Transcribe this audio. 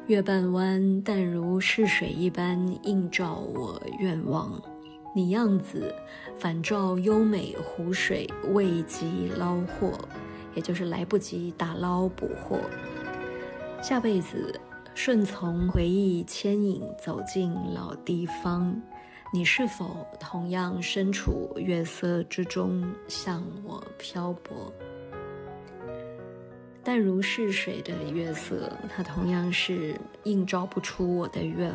月半弯，淡如逝水一般映照我愿望。你样子反照优美湖水，未及捞获，也就是来不及打捞捕获。下辈子顺从回忆牵引走进老地方，你是否同样身处月色之中，向我漂泊？淡如逝水的月色，它同样是映照不出我的愿